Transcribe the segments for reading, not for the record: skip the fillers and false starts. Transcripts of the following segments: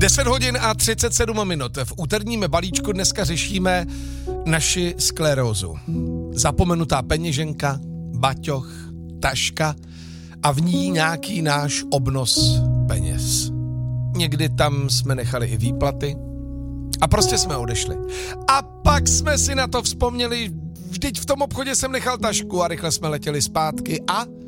10 hodin a 37 minut. V úterním balíčku dneska řešíme naši sklerózu. Zapomenutá peněženka, baťoch, taška a v ní nějaký náš obnos peněz. Někdy tam jsme nechali i výplaty a prostě jsme odešli. A pak jsme si na to vzpomněli, vždyť v tom obchodě jsem nechal tašku a rychle jsme letěli zpátky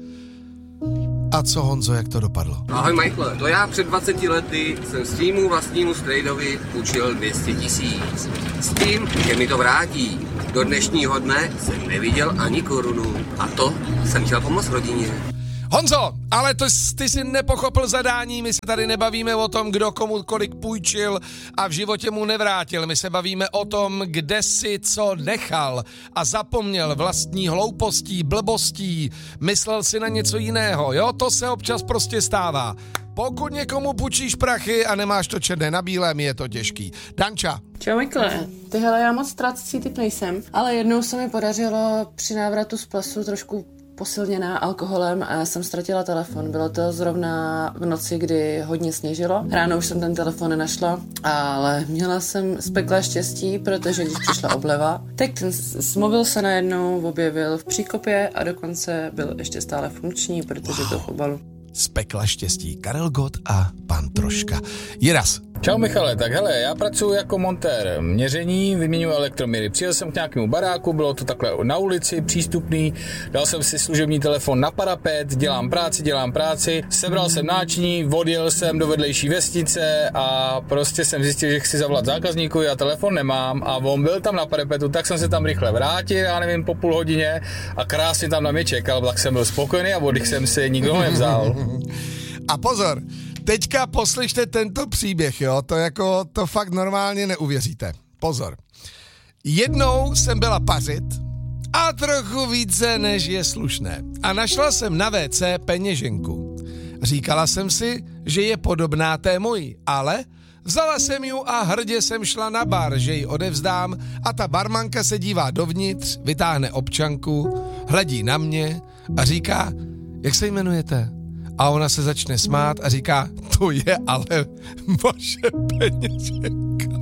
a co, Honzo, jak to dopadlo? Ahoj Michael, to já před 20 lety jsem svýmu vlastnímu strejdovi půjčil 200 000. S tím, že mi to vrátí. Do dnešního dne jsem neviděl ani korunu. A to jsem chtěl pomoct rodině. Honzo, ale ty jsi nepochopil zadání, my se tady nebavíme o tom, kdo komu kolik půjčil a v životě mu nevrátil. My se bavíme o tom, kde si co nechal a zapomněl vlastní hloupostí, blbostí, myslel si na něco jiného, jo, to se občas prostě stává. Pokud někomu půjčíš prachy a nemáš to černé na bílém, je to těžký. Danča. Čau Mikle, tyhle já moc ztrácecí typ nejsem, ale jednou se mi podařilo při návratu z plesu trošku posilněná alkoholem a jsem ztratila telefon. Bylo to zrovna v noci, kdy hodně sněžilo. Ráno už jsem ten telefon nenašla, ale měla jsem z pekla štěstí, protože když přišla obleva, tak ten mobil se najednou objevil v příkopě a dokonce byl ještě stále funkční, protože byl v obalu. Z pekla štěstí. Karel Gott a pan Troška. Jiras. Čau Michale, tak hele, já pracuji jako montér měření, vyměňuji elektromíry. Přijel jsem k nějakému baráku, bylo to takhle na ulici, přístupný, dal jsem si služební telefon na parapet, dělám práci, sebral jsem náčiní, odjel jsem do vedlejší vesnice a prostě jsem zjistil, že chci zavolat zákazníku, já telefon nemám a on byl tam na parapetu, tak jsem se tam rychle vrátil, já nevím, po půl hodině a krásně tam na mě čekal, tak jsem byl spokojený a oddych jsem si nikdo nevzal. A pozor, teďka poslyšte tento příběh, jo, to fakt normálně neuvěříte. Pozor. Jednou jsem byla pařit a trochu více, než je slušné. A našla jsem na WC peněženku. Říkala jsem si, že je podobná té mojí, ale vzala jsem ji a hrdě jsem šla na bar, že ji odevzdám a ta barmanka se dívá dovnitř, vytáhne občanku, hledí na mě a říká, jak se jmenujete? A ona se začne smát a říká, to je ale vaše peněženka.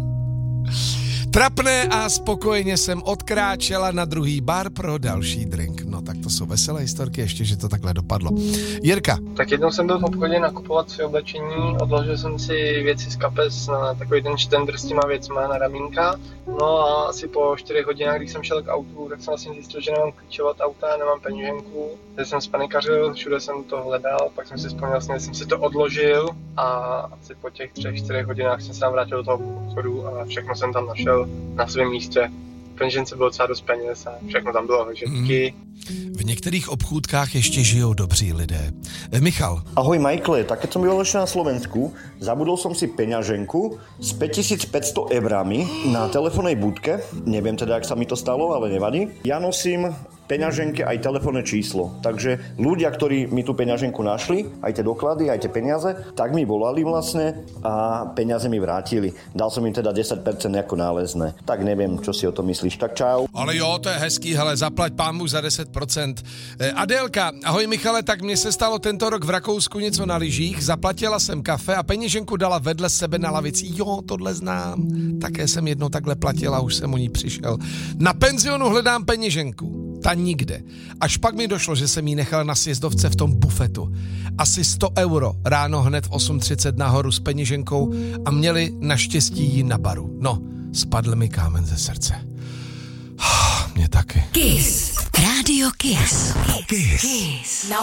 Trapné a spokojeně jsem odkráčela na druhý bar pro další drink. No tak to jsou veselé historky, ještě, že to takhle dopadlo. Jirka. Tak jednou jsem byl v obchodě nakupovat své oblečení, odložil jsem si věci z kapes na takový ten štendr s těma věcma na ramínka. No a asi po 4 hodinách, když jsem šel k autu, tak jsem vlastně zjistil, že nemám klíče od auta, nemám peněženku. Takže jsem spanikařil, všude jsem to hledal, pak jsem si vzpomněl, vlastně, jsem si to odložil a asi po těch 3-4 hodinách jsem se tam vrátil do toho obchodu a všechno jsem tam našel na svém místě. V peněžence bylo docela dost peněz a všechno tam bylo, takže díky. V některých obchůdkách ještě žijou dobří lidé. Michal. Ahoj Michael, tak keď som byl ešte na Slovensku, zabudol som si peňaženku s 5500 eurami na telefónnej budke. Neviem teda, jak sa mi to stalo, ale nevadí. Ja nosím peňaženke aj telefónne číslo. Takže ľudia, ktorí mi tú peňaženku našli, aj tie doklady, aj tie peniaze, tak mi volali vlastne a peniaze mi vrátili. Dal som im teda 10% ako nálezné. Tak neviem, čo si o tom myslíš. Tak čau. Ale jo, to je hezký, hele, zaplať pámu za 10%. Adélka, ahoj Michale, tak mně se stalo tento rok v Rakousku něco na lyžích, zaplatila jsem kafe a peněženku dala vedle sebe na lavici. Jo, tohle znám. Také jsem jednou takhle platila, už jsem o ní přišel. Na penzionu hledám peněženku. Ta nikde. Až pak mi došlo, že jsem jí nechal na sjezdovce v tom bufetu. Asi 100 euro ráno hned v 8:30 nahoru s peněženkou a měli naštěstí jí na baru. No, spadl mi kámen ze srdce. Mě taky. Kiss. Radio Kiss. Kiss.